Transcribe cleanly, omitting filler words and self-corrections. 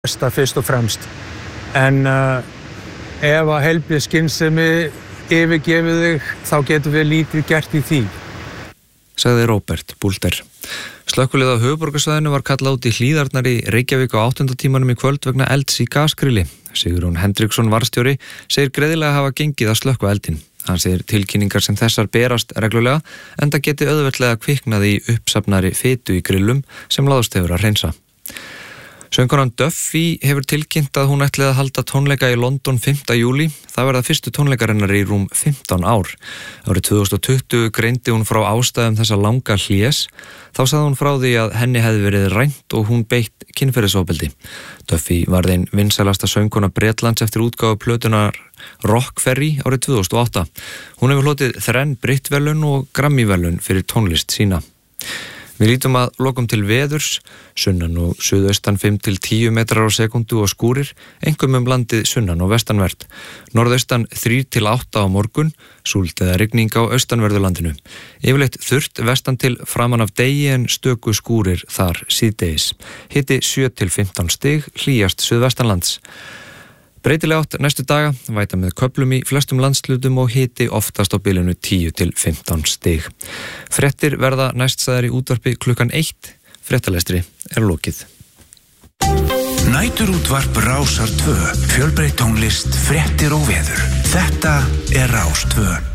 besta fyrst og fremst. En ef að heilbrigð skynsemi yfirgefið þig, þá getum við lítið gert í því. Sagði Róbert Búlter. Slökkvilið á höfuðborgarsvæðinu var kallað út í Hlíðarnar í Reykjavík á 8. tímanum í kvöld vegna elds í gasgrilli. Sigurjón Hendriksson varðstjóri segir greiðlega hafa gengið að slökkva eldinn. Hann segir tilkynningar sem þessar berast reglulega enda geti auðveldlega kviknað í uppsafnari fitu í grillum sem láðst hefur að hreinsa. Söngkonan Duffy hefur tilkynnt að hún ætlaði að halda tónleika í London 5. júlí. Það verða fyrstu tónleikarinnar í rúm 15 ár. Árið 2020 greindi hún frá ástæðum þessa langa hlés. Þá sagði hún frá því að henni hefði verið rænt og hún beitt kynferðisofbeldi. Duffy varð ein vinsælasta söngkona Bretlands eftir útgáfu plötunar Rock Ferry árið 2008. Hún hefur hlotið 3 Britverðlaun og Grammy-verðlaun fyrir tónlist sína. Við lítum að lokum til veðurs, sunnan og suðaustan 5-10 metrar á sekundu og skúrir, einkum landið sunnan og vestanvert. Norðaustan 3-8 á morgun, súld eða rigning á austanverðurlandinu. Yfirleitt þurrt vestan til framan af degi en stöku skúrir þar síðdegis. Hiti 7-15 stig, hlýjast suðvestanlands. Breytileg átt næstu daga, væta með köflum í flestum landslutum og hiti oftast á bilinu 10-15 stig. Fréttir verða næstsæðar í útvarpi klukkan 1. Fréttalestri lokið. Næturútvarp Rásar 2. Fjölbreytt tónlist, fréttir og veður. Þetta Rás 2.